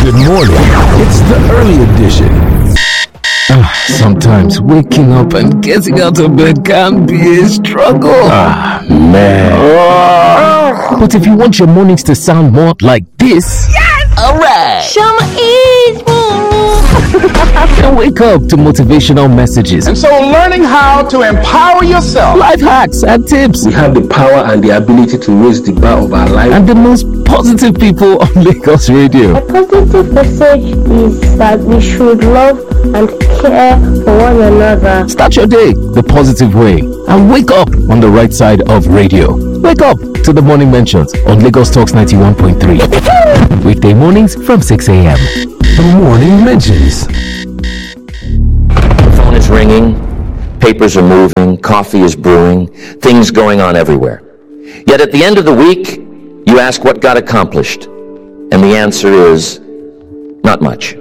Good morning. It's the early edition. Sometimes waking up and getting out of bed can be a struggle. Man. But if you want your mornings to sound more like this, yes! Alright! Shama is Then wake up to motivational messages. And so learning how to empower yourself. Life hacks and tips. We have the power and the ability to raise the bar of our life. And the most positive people on Lagos Radio. A positive message is that we should love and care for one another. Start your day the positive way and wake up on the right side of radio. Wake up to the morning mentions on Lagos Talks 91.3. Weekday mornings from 6 a.m. The morning mentions. The phone is ringing, papers are moving, coffee is brewing, things going on everywhere. Yet at the end of the week, you ask what got accomplished, and the answer is not much.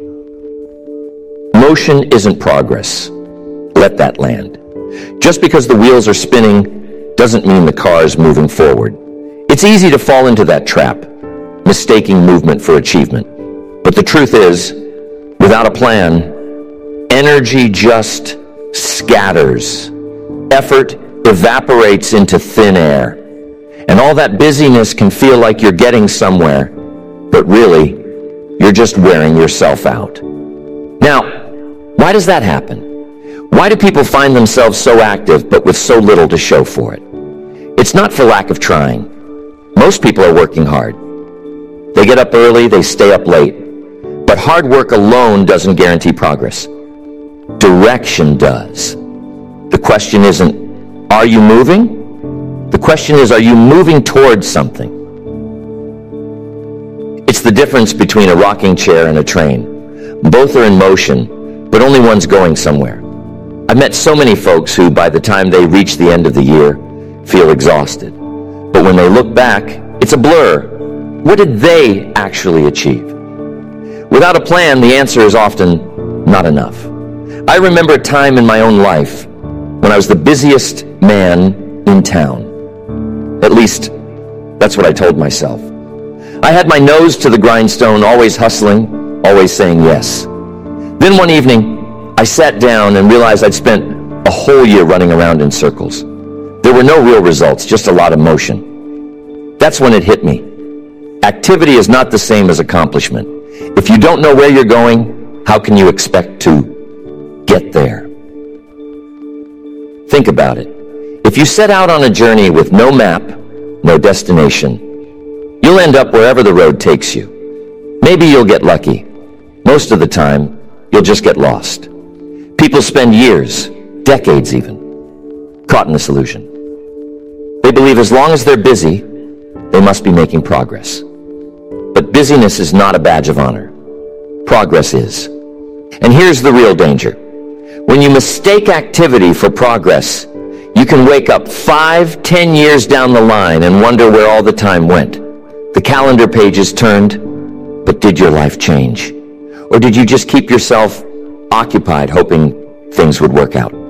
Motion isn't progress. Let that land. Just because the wheels are spinning doesn't mean the car is moving forward. It's easy to fall into that trap, mistaking movement for achievement. But the truth is, without a plan, energy just scatters. Effort evaporates into thin air. And all that busyness can feel like you're getting somewhere, but really, you're just wearing yourself out. Now, why does that happen? Why do people find themselves so active, but with so little to show for it? It's not for lack of trying. Most people are working hard. They get up early, they stay up late. But hard work alone doesn't guarantee progress. Direction does. The question isn't, are you moving? The question is, are you moving towards something? It's the difference between a rocking chair and a train. Both are in motion, but only one's going somewhere. I've met so many folks who, by the time they reach the end of the year, feel exhausted. But when they look back, it's a blur. What did they actually achieve? Without a plan, the answer is often not enough. I remember a time in my own life when I was the busiest man in town. At least, that's what I told myself. I had my nose to the grindstone, always hustling, always saying yes. Then one evening, I sat down and realized I'd spent a whole year running around in circles. There were no real results, just a lot of motion. That's when it hit me. Activity is not the same as accomplishment. If you don't know where you're going, how can you expect to get there? Think about it. If you set out on a journey with no map, no destination, you'll end up wherever the road takes you. Maybe you'll get lucky. Most of the time, you'll just get lost. People spend years, decades even, caught in this illusion. They believe as long as they're busy, they must be making progress. But busyness is not a badge of honor. Progress is. And here's the real danger. When you mistake activity for progress, you can wake up 5-10 years down the line and wonder where all the time went. The calendar pages turned, but did your life change? Or did you just keep yourself occupied hoping things would work out?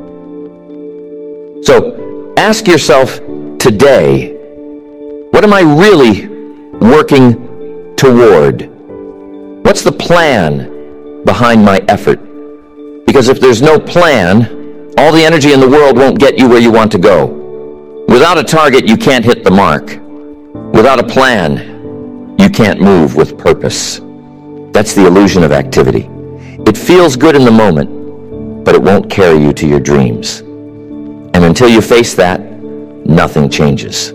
So ask yourself today, what am I really working toward? What's the plan behind my effort? Because if there's no plan, all the energy in the world won't get you where you want to go. Without a target, you can't hit the mark. Without a plan, you can't move with purpose. That's the illusion of activity. It feels good in the moment, but it won't carry you to your dreams. And until you face that, nothing changes.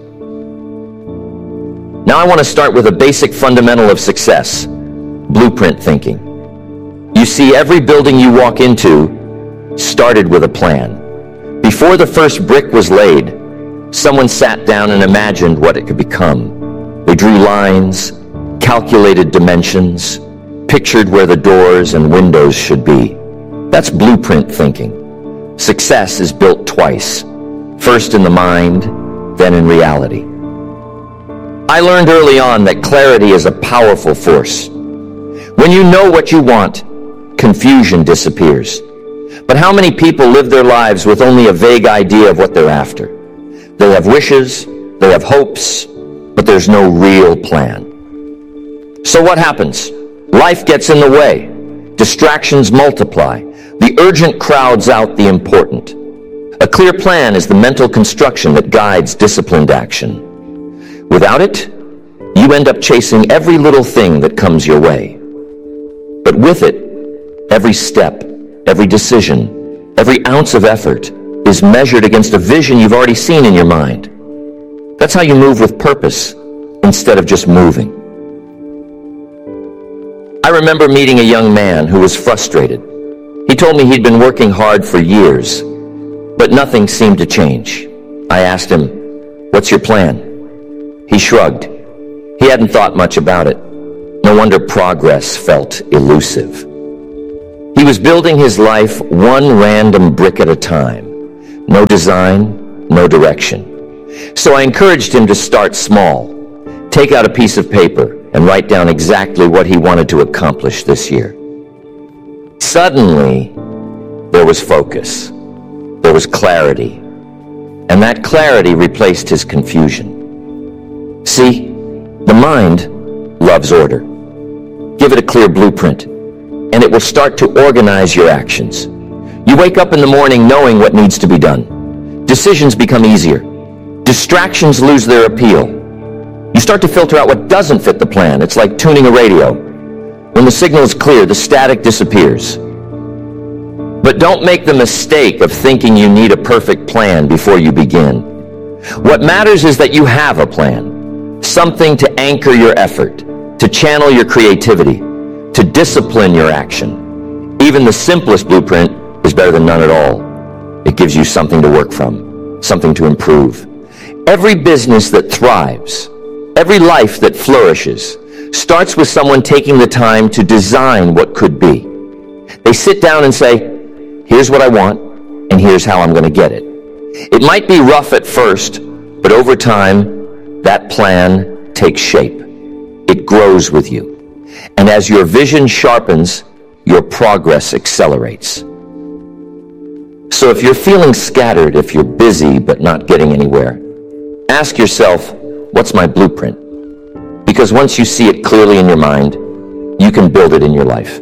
Now I want to start with a basic fundamental of success, blueprint thinking. You see, every building you walk into started with a plan. Before the first brick was laid, someone sat down and imagined what it could become. They drew lines, calculated dimensions, pictured where the doors and windows should be. That's blueprint thinking. Success is built twice, first in the mind, then in reality. I learned early on that clarity is a powerful force. When you know what you want, confusion disappears. But how many people live their lives with only a vague idea of what they're after? They have wishes, they have hopes, but there's no real plan. So what happens? Life gets in the way. Distractions multiply. The urgent crowds out the important. A clear plan is the mental construction that guides disciplined action. Without it, you end up chasing every little thing that comes your way. But with it, every step, every decision, every ounce of effort is measured against a vision you've already seen in your mind. That's how you move with purpose instead of just moving. I remember meeting a young man who was frustrated. He told me he'd been working hard for years, but nothing seemed to change. I asked him, "What's your plan?" He shrugged. He hadn't thought much about it. No wonder progress felt elusive. He was building his life one random brick at a time. No design, no direction. So I encouraged him to start small. Take out a piece of paper and write down exactly what he wanted to accomplish this year. Suddenly, there was focus. There was clarity. And that clarity replaced his confusion. See, the mind loves order. Give it a clear blueprint, and it will start to organize your actions. You wake up in the morning knowing what needs to be done. Decisions become easier. Distractions lose their appeal. You start to filter out what doesn't fit the plan. It's like tuning a radio. When the signal is clear, the static disappears. But don't make the mistake of thinking you need a perfect plan before you begin. What matters is that you have a plan. Something to anchor your effort, to channel your creativity, to discipline your action. Even the simplest blueprint is better than none at all. It gives you something to work from, something to improve. Every business that thrives, every life that flourishes, starts with someone taking the time to design what could be. They sit down and say, "Here's what I want, and here's how I'm going to get it." It might be rough at first, but over time, that plan takes shape. It grows with you. And as your vision sharpens, your progress accelerates. So if you're feeling scattered, if you're busy but not getting anywhere, ask yourself, what's my blueprint? Because once you see it clearly in your mind, you can build it in your life.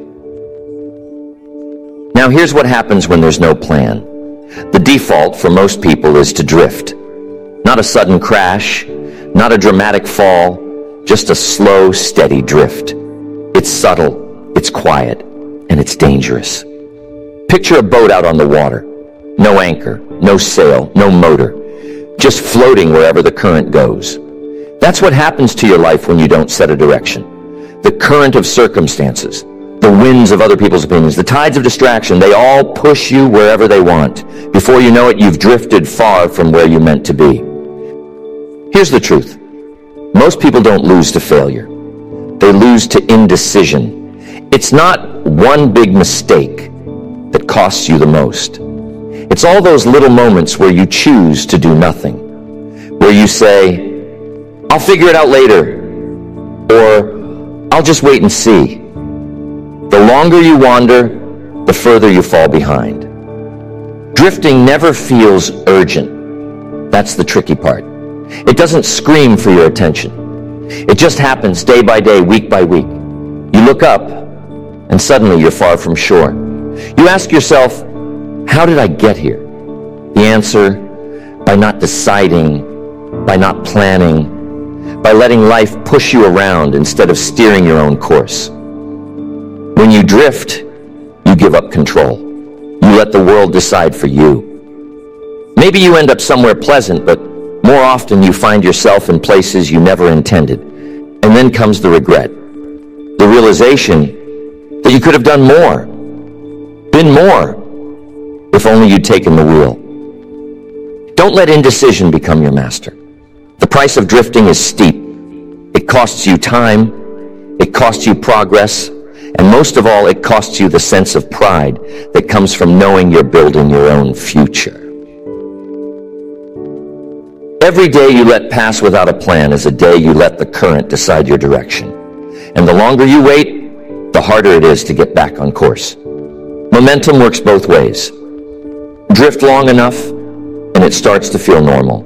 Now here's what happens when there's no plan. The default for most people is to drift. Not a sudden crash, not a dramatic fall, just a slow, steady drift. It's subtle, it's quiet, and it's dangerous. Picture a boat out on the water. No anchor, no sail, no motor. Just floating wherever the current goes. That's what happens to your life when you don't set a direction. The current of circumstances, the winds of other people's opinions, the tides of distraction, they all push you wherever they want. Before you know it, you've drifted far from where you meant to be. Here's the truth. Most people don't lose to failure. They lose to indecision. It's not one big mistake that costs you the most. It's all those little moments where you choose to do nothing. Where you say, "I'll figure it out later," or "I'll just wait and see." The longer you wander, the further you fall behind. Drifting never feels urgent. That's the tricky part. It doesn't scream for your attention. It just happens day by day, week by week. You look up, and suddenly you're far from shore. You ask yourself, how did I get here? The answer, by not deciding, by not planning, by letting life push you around instead of steering your own course. When you drift, you give up control. You let the world decide for you. Maybe you end up somewhere pleasant, but more often you find yourself in places you never intended. And then comes the regret. The realization that you could have done more, been more, if only you'd taken the wheel. Don't let indecision become your master. The price of drifting is steep. It costs you time, it costs you progress, and most of all, it costs you the sense of pride that comes from knowing you're building your own future. Every day you let pass without a plan is a day you let the current decide your direction. And the longer you wait, the harder it is to get back on course. Momentum works both ways. Drift long enough, and it starts to feel normal.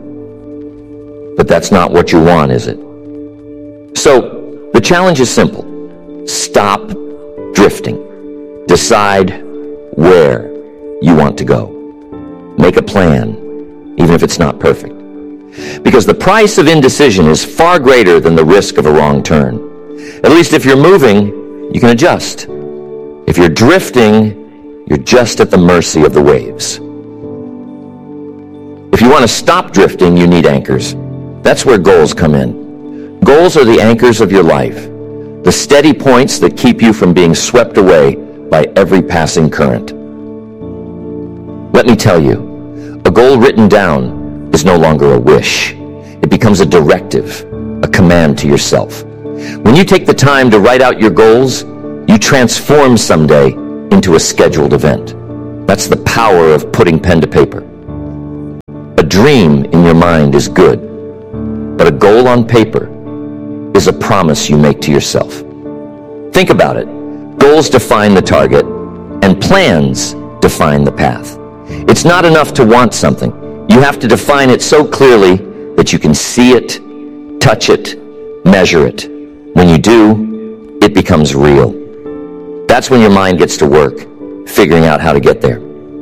But that's not what you want, is it? So, the challenge is simple. Stop drifting. Decide where you want to go. Make a plan, even if it's not perfect. Because the price of indecision is far greater than the risk of a wrong turn. At least if you're moving, you can adjust. If you're drifting, you're just at the mercy of the waves. If you want to stop drifting, you need anchors. That's where goals come in. Goals are the anchors of your life, the steady points that keep you from being swept away by every passing current. Let me tell you, a goal written down is no longer a wish. It becomes a directive, a command to yourself. When you take the time to write out your goals, you transform someday into a scheduled event. That's the power of putting pen to paper. A dream in your mind is good, but a goal on paper is a promise you make to yourself. Think about it. Goals define the target, and plans define the path. It's not enough to want something. You have to define it so clearly that you can see it, touch it, measure it. When you do, it becomes real. That's when your mind gets to work, figuring out how to get there.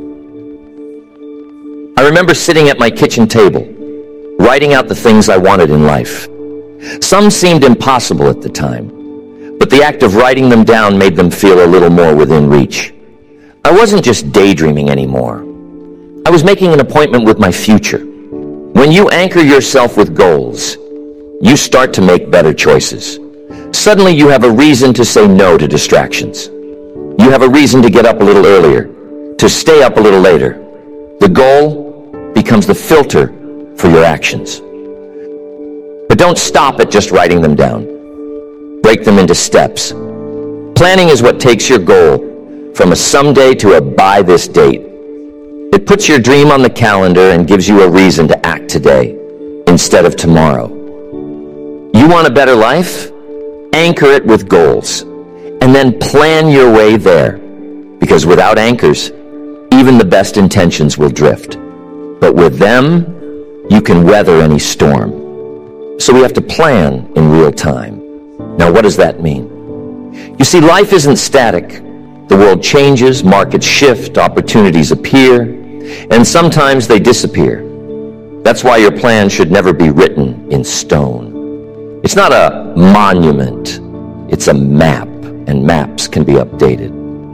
I remember sitting at my kitchen table, writing out the things I wanted in life. Some seemed impossible at the time, but the act of writing them down made them feel a little more within reach. I wasn't just daydreaming anymore. I was making an appointment with my future. When you anchor yourself with goals, you start to make better choices. Suddenly you have a reason to say no to distractions. You have a reason to get up a little earlier, to stay up a little later. The goal becomes the filter for your actions. But don't stop at just writing them down. Break them into steps. Planning is what takes your goal from a someday to a by this date. It puts your dream on the calendar and gives you a reason to act today instead of tomorrow. You want a better life? Anchor it with goals, and then plan your way there. Because without anchors, even the best intentions will drift. But with them, you can weather any storm. So we have to plan in real time. Now, what does that mean? You see, life isn't static. The world changes, markets shift, opportunities appear, and sometimes they disappear. That's why your plan should never be written in stone. It's not a monument, it's a map, and maps can be updated.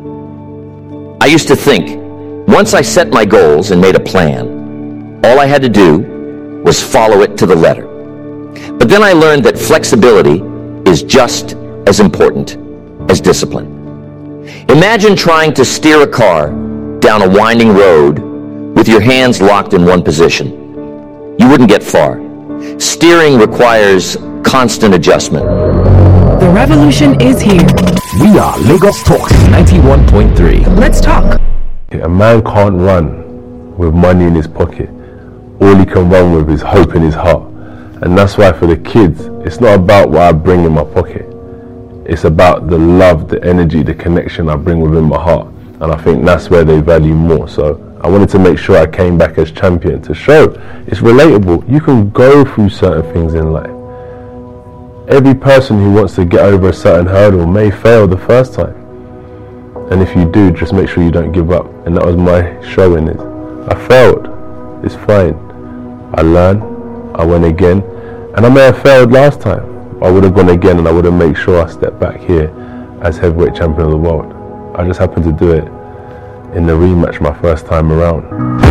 I used to think, once I set my goals and made a plan, all I had to do was follow it to the letter. But then I learned that flexibility is just as important as discipline. Imagine trying to steer a car down a winding road with your hands locked in one position. You wouldn't get far. Steering requires constant adjustment. The revolution is here. We are Lagos Talks 91.3. Let's talk. A man can't run with money in his pocket. All he can run with is hope in his heart. And that's why for the kids, it's not about what I bring in my pocket. It's about the love, the energy, the connection I bring within my heart. And I think that's where they value more. So I wanted to make sure I came back as champion to show it's relatable. You can go through certain things in life. Every person who wants to get over a certain hurdle may fail the first time. And if you do, just make sure you don't give up. And that was my showing it. I failed. It's fine. I learned. I went again. And I may have failed last time. I would have gone again, and I would have made sure I stepped back here as heavyweight champion of the world. I just happened to do it in the rematch my first time around.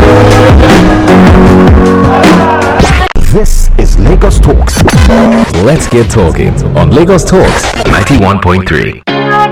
This is Lagos Talks. Let's get talking on Lagos Talks 91.3.